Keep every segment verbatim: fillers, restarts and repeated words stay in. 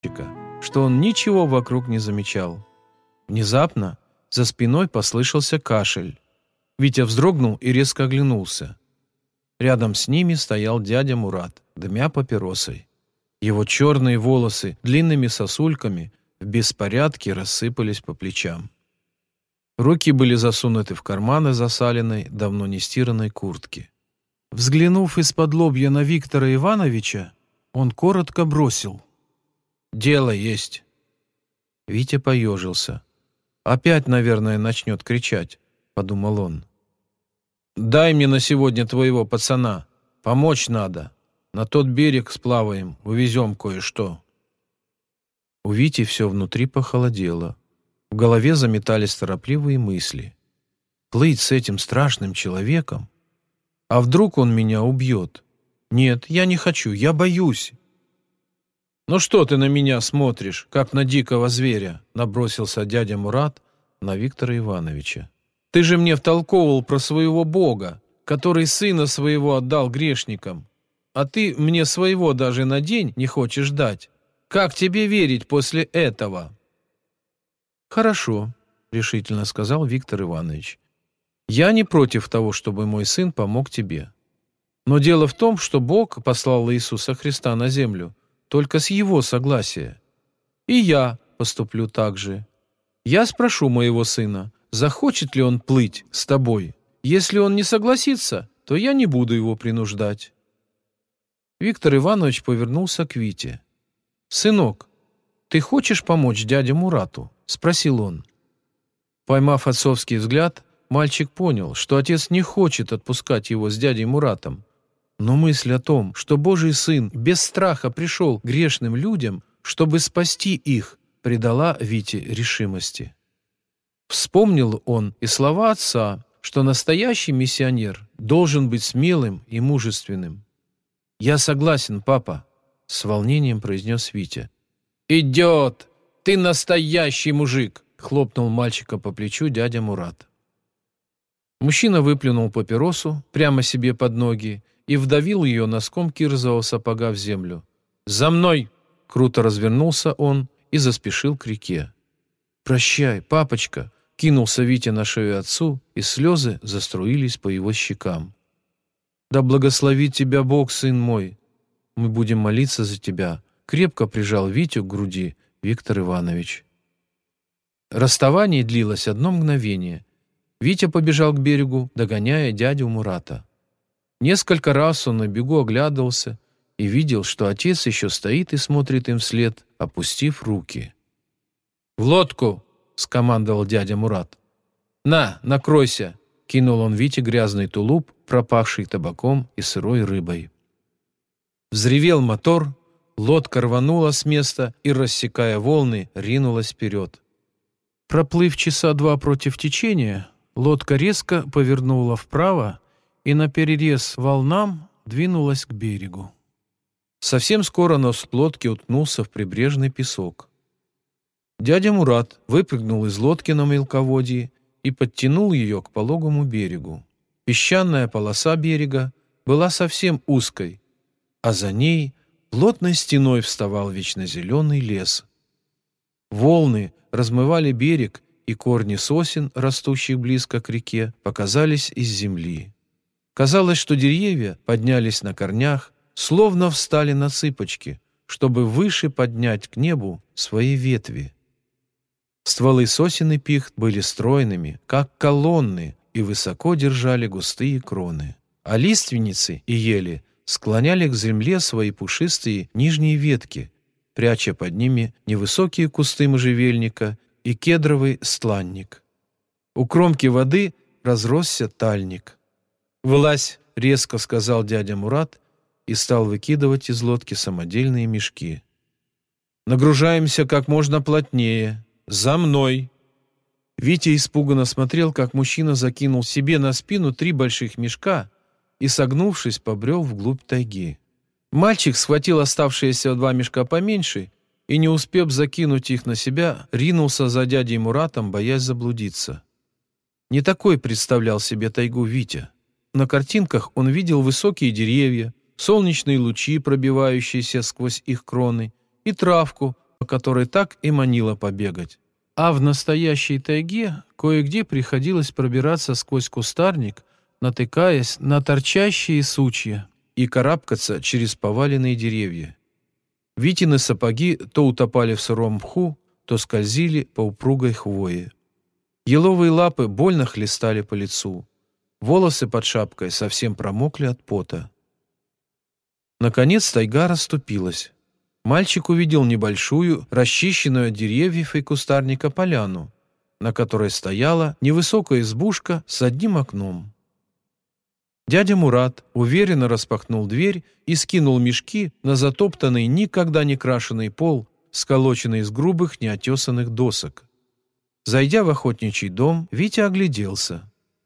что он ничего вокруг не замечал. Внезапно за спиной послышался кашель. Витя вздрогнул и резко оглянулся. Рядом с ними стоял дядя Мурат, дымя папиросой. Его черные волосы длинными сосульками в беспорядке рассыпались по плечам. Руки были засунуты в карманы засаленной, давно не стиранной куртки. Взглянув из-под лобья на Виктора Ивановича, он коротко бросил: «Дело есть». Витя поежился. «Опять, наверное, начнет кричать», — подумал он. «Дай мне на сегодня твоего пацана. Помочь надо. На тот берег сплаваем, увезем кое-что». У Вити все внутри похолодело. В голове заметались торопливые мысли. Плыть с этим страшным человеком? А вдруг он меня убьет? Нет, я не хочу, я боюсь. «Ну что ты на меня смотришь, как на дикого зверя?» — набросился дядя Мурат на Виктора Ивановича. «Ты же мне втолковывал про своего Бога, который сына своего отдал грешникам. А ты мне своего даже на день не хочешь дать. Как тебе верить после этого?» «Хорошо», — решительно сказал Виктор Иванович. «Я не против того, чтобы мой сын помог тебе. Но дело в том, что Бог послал Иисуса Христа на землю только с его согласия. И я поступлю так же. Я спрошу моего сына, захочет ли он плыть с тобой. Если он не согласится, то я не буду его принуждать». Виктор Иванович повернулся к Вите. «Сынок, ты хочешь помочь дяде Мурату?» — спросил он. Поймав отцовский взгляд, мальчик понял, что отец не хочет отпускать его с дядей Муратом. Но мысль о том, что Божий Сын без страха пришел к грешным людям, чтобы спасти их, придала Вите решимости. Вспомнил он и слова отца, что настоящий миссионер должен быть смелым и мужественным. «Я согласен, папа», — с волнением произнес Витя. «Идет! Ты настоящий мужик!» — хлопнул мальчика по плечу дядя Мурат. Мужчина выплюнул папиросу прямо себе под ноги и вдавил ее носком кирзового сапога в землю. «За мной!» — круто развернулся он и заспешил к реке. «Прощай, папочка!» — кинулся Витя на шею отцу, и слезы заструились по его щекам. «Да благословит тебя Бог, сын мой! Мы будем молиться за тебя!» — крепко прижал Витю к груди Виктор Иванович. Расставание длилось одно мгновение. Витя побежал к берегу, догоняя дядю Мурата. Несколько раз он на бегу оглядывался и видел, что отец еще стоит и смотрит им вслед, опустив руки. «В лодку!» — скомандовал дядя Мурат. «На, накройся!» — кинул он Вите грязный тулуп, пропахший табаком и сырой рыбой. Взревел мотор, лодка рванула с места и, рассекая волны, ринулась вперед. Проплыв часа два против течения, лодка резко повернула вправо и наперерез волнам двинулась к берегу. Совсем скоро нос лодки уткнулся в прибрежный песок. Дядя Мурат выпрыгнул из лодки на мелководье и подтянул ее к пологому берегу. Песчаная полоса берега была совсем узкой, а за ней плотной стеной вставал вечнозеленый лес. Волны размывали берег, и корни сосен, растущих близко к реке, показались из земли. Казалось, что деревья поднялись на корнях, словно встали на цыпочки, чтобы выше поднять к небу свои ветви. Стволы сосен и пихт были стройными, как колонны, и высоко держали густые кроны. А лиственницы и ели склоняли к земле свои пушистые нижние ветки, пряча под ними невысокие кусты можжевельника и кедровый стланник. У кромки воды разросся тальник. «Вылазь!» — резко сказал дядя Мурат и стал выкидывать из лодки самодельные мешки. «Нагружаемся как можно плотнее. За мной!» Витя испуганно смотрел, как мужчина закинул себе на спину три больших мешка и, согнувшись, побрел вглубь тайги. Мальчик схватил оставшиеся два мешка поменьше и, не успев закинуть их на себя, ринулся за дядей Муратом, боясь заблудиться. Не такой представлял себе тайгу Витя. На картинках он видел высокие деревья, солнечные лучи, пробивающиеся сквозь их кроны, и травку, по которой так и манило побегать. А в настоящей тайге кое-где приходилось пробираться сквозь кустарник, натыкаясь на торчащие сучья, и карабкаться через поваленные деревья. Витины сапоги то утопали в сыром мху, то скользили по упругой хвое. Еловые лапы больно хлестали по лицу. Волосы под шапкой совсем промокли от пота. Наконец тайга расступилась. Мальчик увидел небольшую, расчищенную от деревьев и кустарника поляну, на которой стояла невысокая избушка с одним окном. Дядя Мурат уверенно распахнул дверь и скинул мешки на затоптанный, никогда не крашеный пол, сколоченный из грубых, неотесанных досок. Зайдя в охотничий дом, Витя огляделся.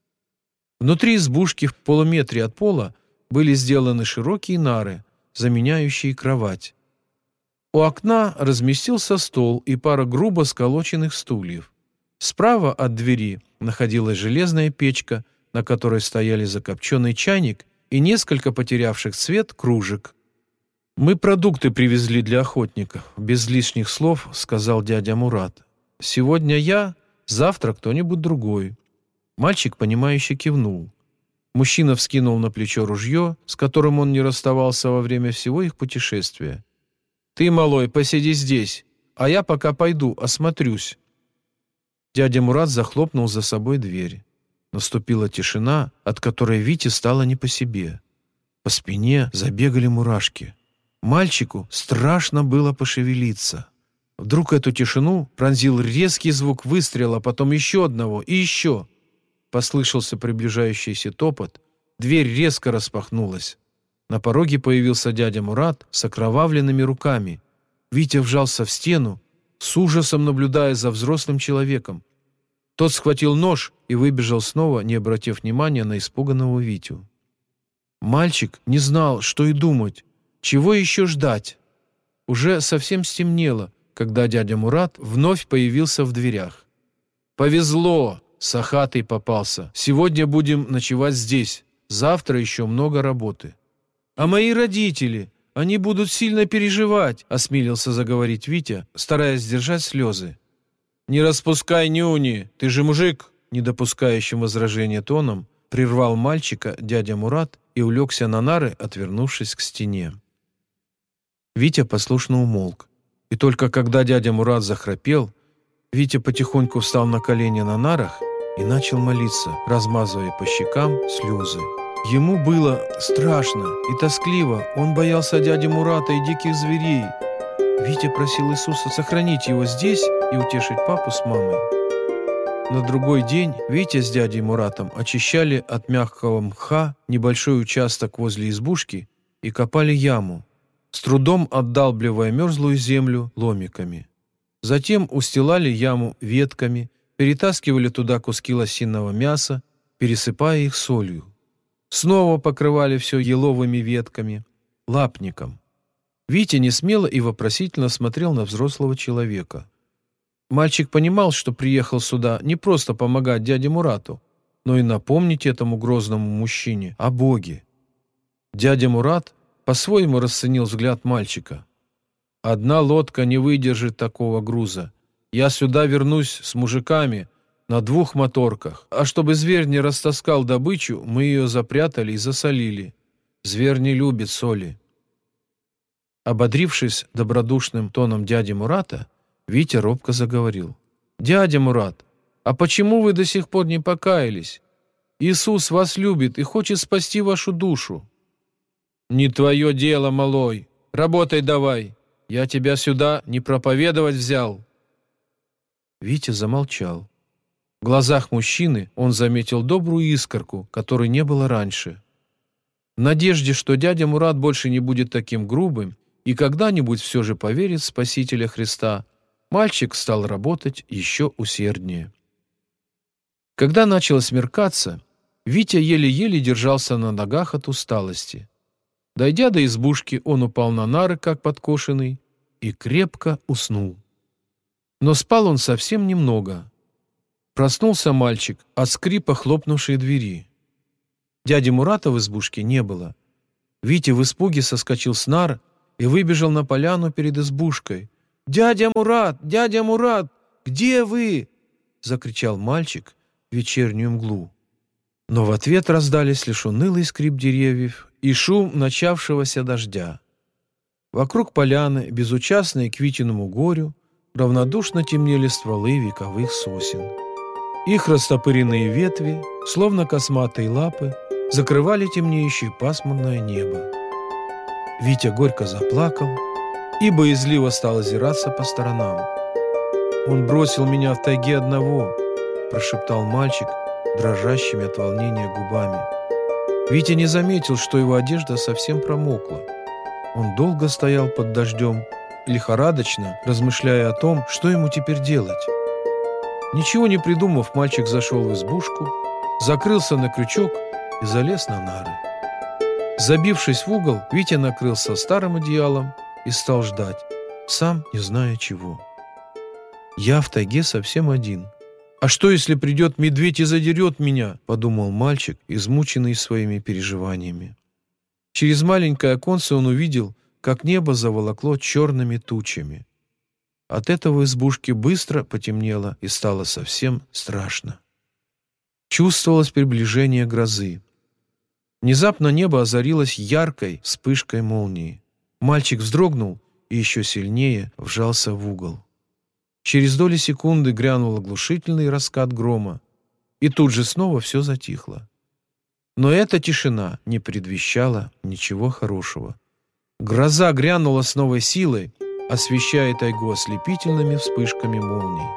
Внутри избушки в полуметре от пола были сделаны широкие нары, заменяющие кровать. У окна разместился стол и пара грубо сколоченных стульев. Справа от двери находилась железная печка, на которой стояли закопченный чайник и несколько потерявших цвет кружек. «Мы продукты привезли для охотников», — без лишних слов сказал дядя Мурат. «Сегодня я, завтра кто-нибудь другой». Мальчик, понимающе кивнул. Мужчина вскинул на плечо ружье, с которым он не расставался во время всего их путешествия. «Ты, малой, посиди здесь, а я пока пойду, осмотрюсь». Дядя Мурат захлопнул за собой дверь. Наступила тишина, от которой Вите стало не по себе. По спине забегали мурашки. Мальчику страшно было пошевелиться. Вдруг эту тишину пронзил резкий звук выстрела, потом еще одного и еще. Послышался приближающийся топот. Дверь резко распахнулась. На пороге появился дядя Мурат с окровавленными руками. Витя вжался в стену, с ужасом наблюдая за взрослым человеком. Тот схватил нож и выбежал снова, не обратив внимания на испуганного Витю. Мальчик не знал, что и думать, чего еще ждать. Уже совсем стемнело, когда дядя Мурат вновь появился в дверях. «Повезло! Сахатый попался. Сегодня будем ночевать здесь. Завтра еще много работы». «А мои родители? Они будут сильно переживать», — осмелился заговорить Витя, стараясь сдержать слезы. «Не распускай нюни, ты же мужик!» Не допускающим возражения тоном прервал мальчика дядя Мурат и улегся на нары, отвернувшись к стене. Витя послушно умолк. И только когда дядя Мурат захрапел, Витя потихоньку встал на колени на нарах и начал молиться, размазывая по щекам слезы. Ему было страшно и тоскливо, он боялся дяди Мурата и диких зверей. Витя просил Иисуса сохранить его здесь и утешить папу с мамой. На другой день Витя с дядей Муратом очищали от мягкого мха небольшой участок возле избушки и копали яму, с трудом отдалбливая мерзлую землю ломиками. Затем устилали яму ветками, перетаскивали туда куски лосиного мяса, пересыпая их солью. Снова покрывали все еловыми ветками, лапником. Витя несмело и вопросительно смотрел на взрослого человека. Мальчик понимал, что приехал сюда не просто помогать дяде Мурату, но и напомнить этому грозному мужчине о Боге. Дядя Мурат по-своему расценил взгляд мальчика. «Одна лодка не выдержит такого груза. Я сюда вернусь с мужиками на двух моторках, а чтобы зверь не растаскал добычу, мы ее запрятали и засолили. Зверь не любит соли». Ободрившись добродушным тоном дяди Мурата, Витя робко заговорил. «Дядя Мурат, а почему вы до сих пор не покаялись? Иисус вас любит и хочет спасти вашу душу». «Не твое дело, малой. Работай давай. Я тебя сюда не проповедовать взял». Витя замолчал. В глазах мужчины он заметил добрую искорку, которой не было раньше. В надежде, что дядя Мурат больше не будет таким грубым и когда-нибудь все же поверит в Спасителя Христа, мальчик стал работать еще усерднее. Когда начало смеркаться, Витя еле-еле держался на ногах от усталости. Дойдя до избушки, он упал на нары, как подкошенный, и крепко уснул. Но спал он совсем немного. Проснулся мальчик от скрипа хлопнувшей двери. Дяди Мурата в избушке не было. Витя в испуге соскочил с нар и выбежал на поляну перед избушкой, «Дядя Мурат! Дядя Мурат! Где вы?» — закричал мальчик в вечернюю мглу. Но в ответ раздались лишь унылый скрип деревьев и шум начавшегося дождя. Вокруг поляны, безучастные к Витиному горю, равнодушно темнели стволы вековых сосен. Их растопыренные ветви, словно косматые лапы, закрывали темнеющее пасмурное небо. Витя горько заплакал и боязливо стал озираться по сторонам. «Он бросил меня в тайге одного», — прошептал мальчик дрожащими от волнения губами. Витя не заметил, что его одежда совсем промокла. Он долго стоял под дождем, лихорадочно размышляя о том, что ему теперь делать. Ничего не придумав, мальчик зашел в избушку, закрылся на крючок и залез на нары. Забившись в угол, Витя накрылся старым одеялом и стал ждать, сам не зная чего. «Я в тайге совсем один. А что, если придет медведь и задерет меня?» — подумал мальчик, измученный своими переживаниями. Через маленькое оконце он увидел, как небо заволокло черными тучами. От этого в избушке быстро потемнело и стало совсем страшно. Чувствовалось приближение грозы. Внезапно небо озарилось яркой вспышкой молнии. Мальчик вздрогнул и еще сильнее вжался в угол. Через доли секунды грянул оглушительный раскат грома, и тут же снова все затихло. Но эта тишина не предвещала ничего хорошего. Гроза грянула с новой силой, освещая тайгу ослепительными вспышками молний.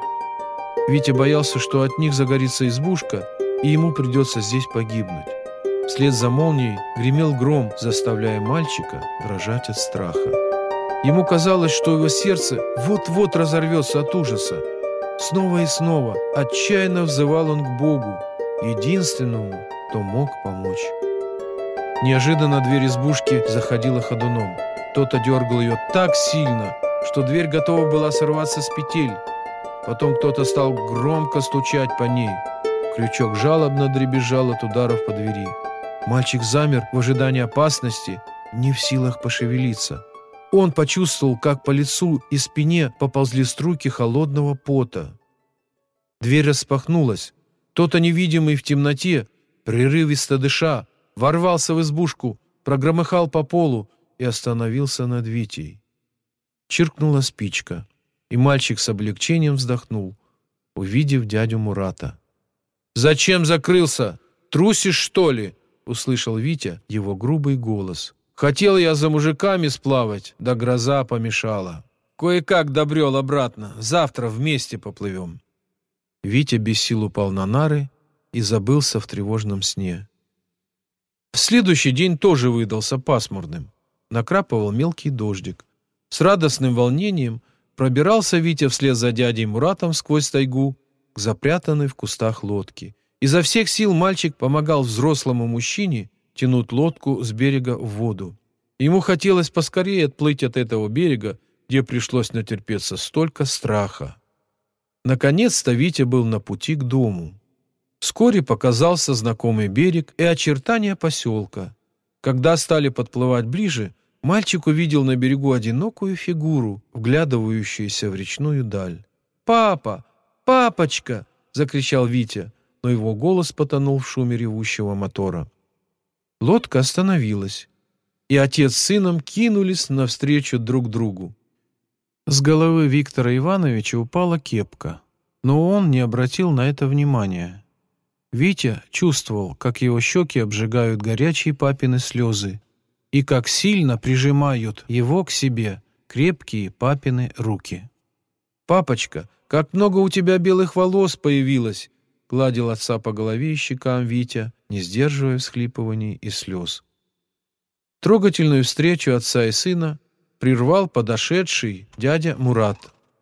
Витя боялся, что от них загорится избушка, и ему придется здесь погибнуть. Вслед за молнией гремел гром, заставляя мальчика дрожать от страха. Ему казалось, что его сердце вот-вот разорвется от ужаса. Снова и снова отчаянно взывал он к Богу, единственному, кто мог помочь. Неожиданно дверь избушки заходила ходуном. Кто-то дергал ее так сильно, что дверь готова была сорваться с петель. Потом кто-то стал громко стучать по ней. Крючок жалобно дребезжал от ударов по двери. Мальчик замер в ожидании опасности, не в силах пошевелиться. Он почувствовал, как по лицу и спине поползли струйки холодного пота. Дверь распахнулась. Кто-то невидимый в темноте, прерывисто дыша, ворвался в избушку, прогромыхал по полу и остановился над Витей. Чиркнула спичка, и мальчик с облегчением вздохнул, увидев дядю Мурата. «Зачем закрылся? Трусишь, что ли?» — услышал Витя его грубый голос. «Хотел я за мужиками сплавать, да гроза помешала. Кое-как добрел обратно, завтра вместе поплывем». Витя без сил упал на нары и забылся в тревожном сне. Следующий день тоже выдался пасмурным. Накрапывал мелкий дождик. С радостным волнением пробирался Витя вслед за дядей Муратом сквозь тайгу к запрятанной в кустах лодке. Изо всех сил мальчик помогал взрослому мужчине тянуть лодку с берега в воду. Ему хотелось поскорее отплыть от этого берега, где пришлось натерпеться столько страха. Наконец-то Витя был на пути к дому. Вскоре показался знакомый берег и очертания поселка. Когда стали подплывать ближе, мальчик увидел на берегу одинокую фигуру, вглядывающуюся в речную даль. «Папа! Папочка!» — закричал Витя, но его голос потонул в шуме ревущего мотора. Лодка остановилась, и отец с сыном кинулись навстречу друг другу. С головы Виктора Ивановича упала кепка, но он не обратил на это внимания. Витя чувствовал, как его щеки обжигают горячие папины слезы и как сильно прижимают его к себе крепкие папины руки. «Папочка, как много у тебя белых волос появилось!» — гладил отца по голове и щекам Витя, не сдерживая всхлипываний и слез. Трогательную встречу отца и сына прервал подошедший дядя Мурат.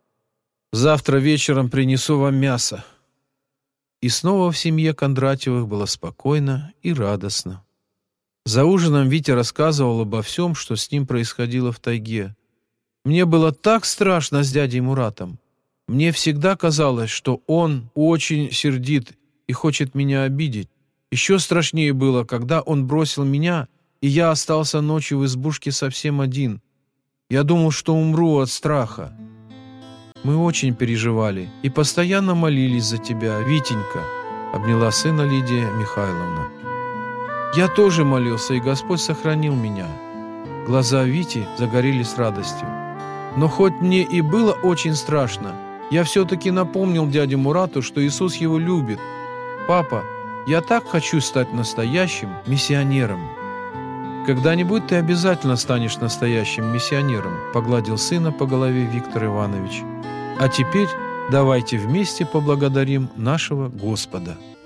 «Завтра вечером принесу вам мясо». И снова в семье Кондратьевых было спокойно и радостно. За ужином Витя рассказывал обо всем, что с ним происходило в тайге. «Мне было так страшно с дядей Муратом. Мне всегда казалось, что он очень сердит и хочет меня обидеть. Еще страшнее было, когда он бросил меня, и я остался ночью в избушке совсем один. Я думал, что умру от страха. Мы очень переживали и постоянно молились за тебя, Витенька», — обняла сына Лидия Михайловна. «Я тоже молился, и Господь сохранил меня». Глаза Вити загорелись радостью. «Но хоть мне и было очень страшно, я все-таки напомнил дяде Мурату, что Иисус его любит. Папа, я так хочу стать настоящим миссионером». «Когда-нибудь ты обязательно станешь настоящим миссионером», — погладил сына по голове Виктор Иванович. «А теперь давайте вместе поблагодарим нашего Господа».